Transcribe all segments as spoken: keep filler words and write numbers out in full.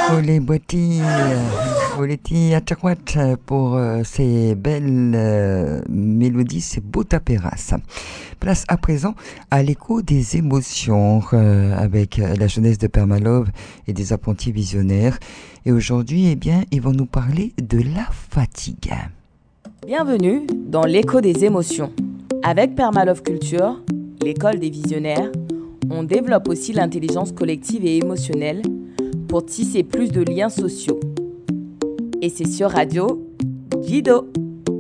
Olé Boiti, Oleti Achakwat pour euh, ces belles euh, mélodies, ces beaux taperas. Place à présent à l'écho des émotions euh, avec la jeunesse de Père Malov et des apprentis visionnaires. Et aujourd'hui, eh bien, ils vont nous parler de la fatigue. Bienvenue dans l'écho des émotions. Avec Père Malov Culture, l'école des visionnaires, on développe aussi l'intelligence collective et émotionnelle pour tisser plus de liens sociaux. Et c'est sur Radio Guido.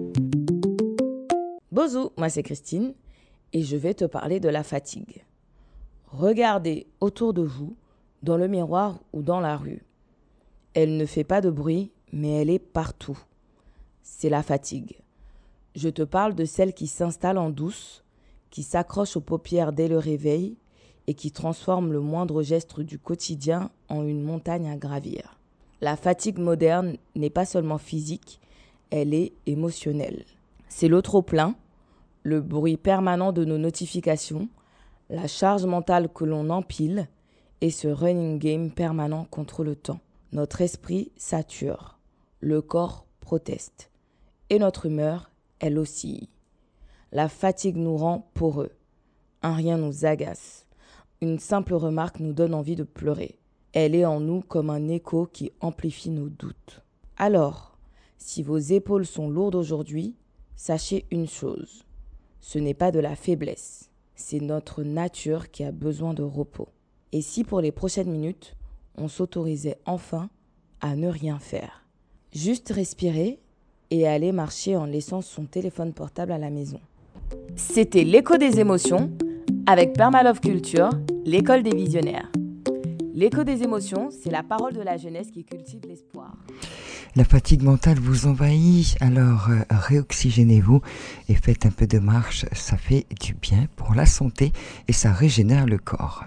Bonjour, moi c'est Christine et je vais te parler de la fatigue. Regardez autour de vous, dans le miroir ou dans la rue. Elle ne fait pas de bruit, mais elle est partout. C'est la fatigue. Je te parle de celle qui s'installe en douce, qui s'accroche aux paupières dès le réveil et qui transforme le moindre geste du quotidien en une montagne à gravir. La fatigue moderne n'est pas seulement physique, elle est émotionnelle. C'est le trop-plein, le bruit permanent de nos notifications, la charge mentale que l'on empile et ce running game permanent contre le temps. Notre esprit sature, le corps proteste et notre humeur, elle oscille. La fatigue nous rend poreux, un rien nous agace. Une simple remarque nous donne envie de pleurer. Elle est en nous comme un écho qui amplifie nos doutes. Alors, si vos épaules sont lourdes aujourd'hui, sachez une chose. Ce n'est pas de la faiblesse. C'est notre nature qui a besoin de repos. Et si pour les prochaines minutes, on s'autorisait enfin à ne rien faire. Juste respirer et aller marcher en laissant son téléphone portable à la maison. C'était l'écho des émotions avec Père Malov Culture, l'école des visionnaires. L'écho des émotions, c'est la parole de la jeunesse qui cultive l'espoir. La fatigue mentale vous envahit, alors euh, réoxygénez-vous et faites un peu de marche, ça fait du bien pour la santé et ça régénère le corps.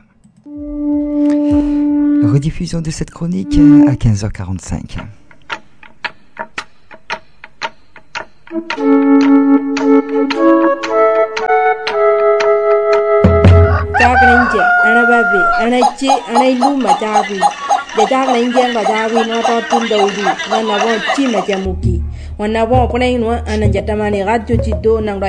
Rediffusion de cette chronique à quinze heures quarante-cinq. Tagrenje, anababe, anachi, anailuma tabi. De tagrenje ngadabi no to tundaudi, wana bon chima jamuki. Wana bon pone no ananjatamani radio chido nang